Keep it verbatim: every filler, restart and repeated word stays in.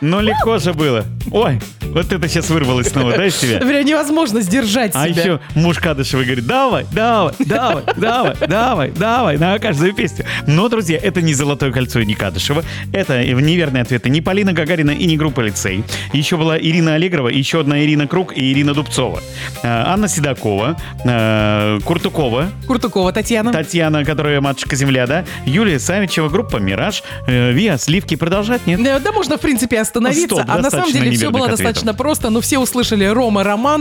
Ну, легко же было. Ой, вот это сейчас вырвалось снова, да, из тебя? Прям невозможно сдержать А себя. еще муж Кадышевой говорит: давай, давай, давай, давай, давай, давай, на каждую песню. Но, друзья, это не «Золотое кольцо» и не Кадышева. Это неверные ответы не Полина Гагарина и не группа «Лицей». Еще была Ирина Аллегрова, еще одна Ирина Круг и Ирина Дубцова. Анна Седокова, Куртукова. Куртукова Татьяна. Татьяна, которая «Матушка Земля», да. Юлия Савичева, группа «Мираж». Виа, Сливки. Продолжать, нет? Да, да, можно, в принципе, остановиться. Стоп, а на самом деле все было ответов. достаточно просто. Ну, все услышали Рома Роман.